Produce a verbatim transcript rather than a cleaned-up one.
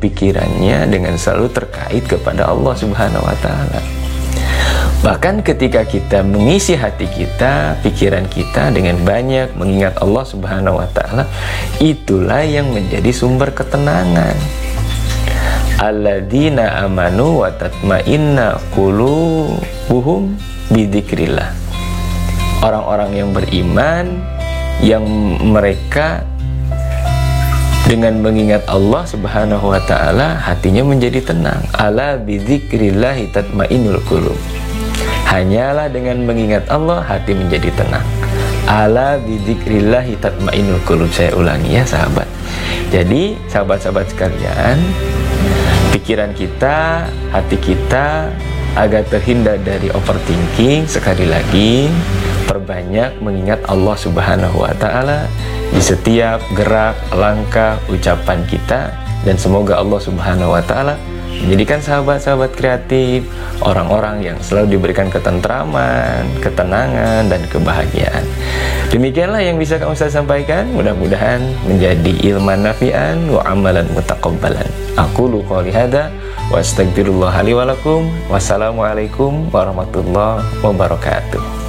pikirannya dengan selalu terkait kepada Allah Subhanahu wa Ta'ala. Bahkan ketika kita mengisi hati kita, pikiran kita dengan banyak mengingat Allah Subhanahu wa Ta'ala, itulah yang menjadi sumber ketenangan. Alladzina amanu wa tatma'inna qulubuhum bidzikrillah. Orang-orang yang beriman, yang mereka dengan mengingat Allah Subhanahu wa Ta'ala, hatinya menjadi tenang. Ala bidzikrillahi tatma'innul qulub. Hanyalah dengan mengingat Allah, hati menjadi tenang. Ala bidzikrillahi tatma'innul qulub. Saya ulangi ya sahabat. Jadi sahabat-sahabat sekalian, pikiran kita, hati kita agar terhindar dari overthinking, sekali lagi perbanyak mengingat Allah Subhanahu wa Ta'ala di setiap gerak, langkah, ucapan kita, dan semoga Allah Subhanahu wa Ta'ala menjadikan sahabat-sahabat kreatif orang-orang yang selalu diberikan ketentraman, ketenangan, dan kebahagiaan. Demikianlah yang bisa kami saya sampaikan. Mudah-mudahan menjadi ilman nafi'an wa amalan mutaqabbalan. Aqulu qouli hadza wa astaghfirullah li wa lakum. Wassalamualaikum warahmatullahi wabarakatuh.